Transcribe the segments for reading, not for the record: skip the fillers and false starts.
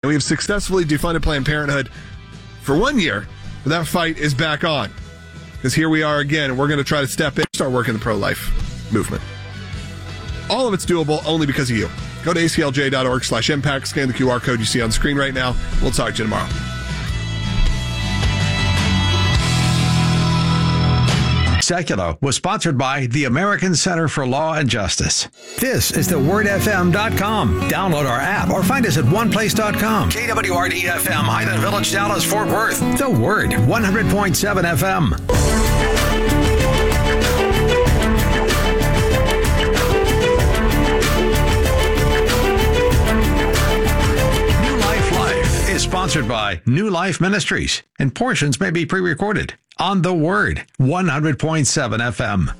we have successfully defunded Planned Parenthood for 1 year, but that fight is back on. Because here we are again, and we're going to try to step in, start working the pro-life movement. All of it's doable only because of you. Go to aclj.org/impact, scan the QR code you see on screen right now. We'll talk to you tomorrow. Secular was sponsored by the American Center for Law and Justice. This is thewordfm.com. Download our app or find us at oneplace.com. KWRD-FM, Highland Village, Dallas, Fort Worth. The Word, 100.7 FM. New Life Live is sponsored by New Life Ministries, and portions may be pre-recorded. On The Word, 100.7 FM.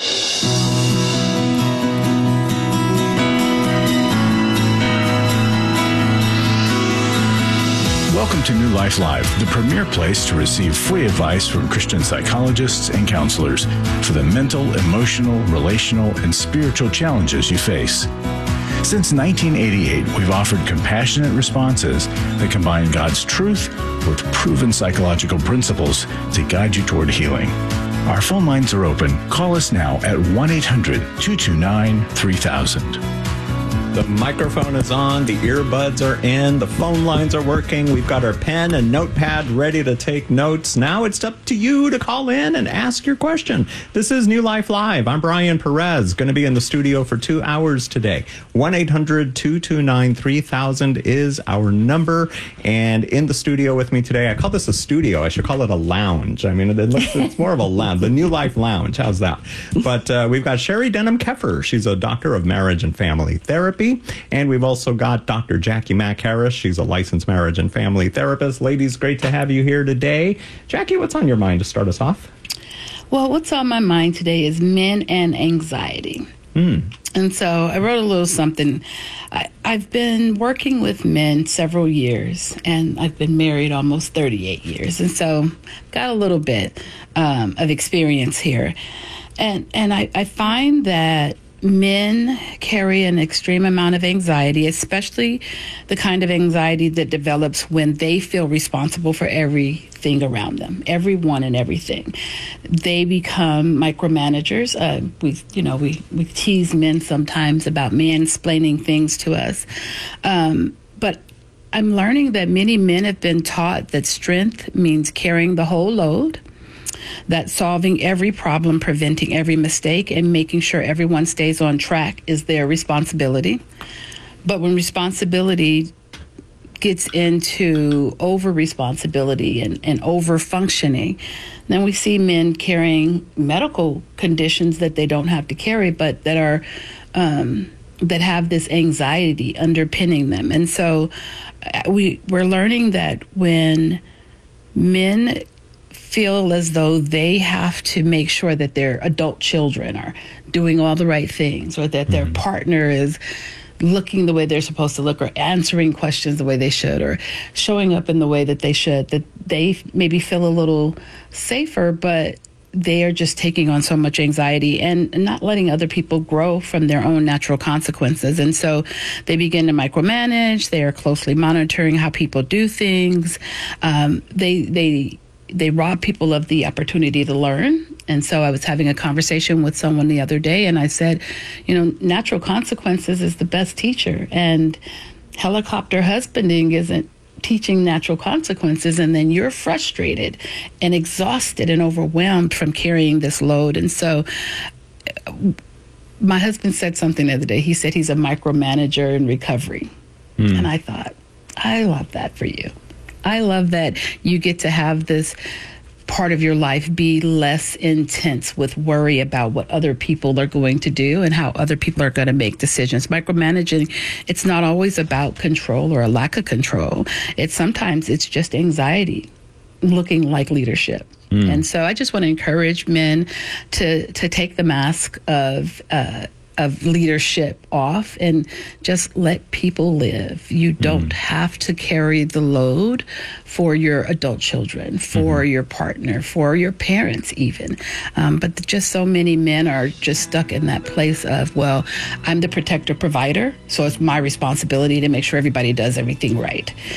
Welcome to New Life Live, the premier place to receive free advice from Christian psychologists and counselors for the mental, emotional, relational, and spiritual challenges you face. Since 1988, we've offered compassionate responses that combine God's truth with proven psychological principles to guide you toward healing. Our phone lines are open. Call us now at 1-800-229-3000. The microphone is on, the earbuds are in, the phone lines are working. We've got our pen and notepad ready to take notes. Now it's up to you to call in and ask your question. This is New Life Live. I'm Brian Perez, going to be in the studio for 2 hours today. 1-800-229-3000 is our number. And in the studio with me today, I call this a studio. I should call it a lounge. I mean, it's more of a lounge, the New Life Lounge. How's that? But we've got Sherry Denham-Keffer. She's a doctor of marriage and family therapy. And we've also got Dr. Jackie Mack Harris. She's a licensed marriage and family therapist. Ladies, great to have you here today. Jackie, what's on your mind to start us off? Well, what's on my mind today is men and anxiety. And so I wrote a little something. I've been working with men several years, and I've been married almost 38 years. And so got a little bit of experience here. And I find that men carry an extreme amount of anxiety, especially the kind of anxiety that develops when they feel responsible for everything around them, everyone and everything. They become micromanagers. We tease men sometimes about mansplaining things to us. But I'm learning that many men have been taught that strength means carrying the whole load, that solving every problem, preventing every mistake, and making sure everyone stays on track is their responsibility. But when responsibility gets into over-responsibility and over-functioning, then we see men carrying medical conditions that they don't have to carry, but that are that have this anxiety underpinning them. And so we're learning that when men feel as though they have to make sure that their adult children are doing all the right things, or that their partner is looking the way they're supposed to look, or answering questions the way they should, or showing up in the way that they should, that they maybe feel a little safer, but they are just taking on so much anxiety and not letting other people grow from their own natural consequences. And so they begin to micromanage. They are closely monitoring how people do things. They rob people of the opportunity to learn. And so I was having a conversation with someone the other day, and I said, natural consequences is the best teacher. And helicopter husbanding isn't teaching natural consequences. And then you're frustrated and exhausted and overwhelmed from carrying this load. And so my husband said something the other day. He said he's a micromanager in recovery. And I thought, I love that for you. I love that you get to have this part of your life be less intense with worry about what other people are going to do and how other people are going to make decisions. Micromanaging, it's not always about control or a lack of control. Sometimes it's just anxiety looking like leadership. And so I just want to encourage men to take the mask of leadership off and just let people live. You don't have to carry the load for your adult children, for your partner, for your parents even. But just so many men are just stuck in that place of, well, I'm the protector provider, so it's my responsibility to make sure everybody does everything right.